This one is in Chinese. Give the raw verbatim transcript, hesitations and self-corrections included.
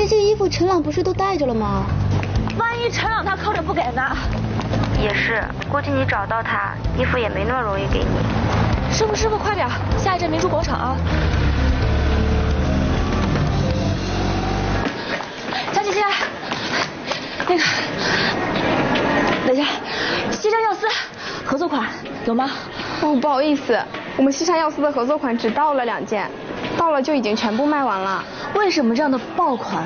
这些衣服陈朗不是都带着了吗？ 万一陈朗他扣着不给呢？ 也是，估计你找到他，衣服也没那么容易给你。 师傅，师傅，快点，下一站明珠广场啊！小姐姐，那个，等一下，西山药丝合作款有吗？ 哦，不好意思，我们西山药丝的合作款只到了两件，到了就已经全部卖完了。 为什么这样的爆款